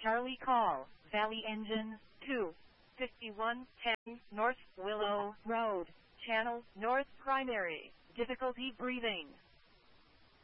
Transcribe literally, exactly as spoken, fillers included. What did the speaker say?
Charlie call, Valley Engine, two fifty-one ten North Willow Road, Channel North Primary, difficulty breathing.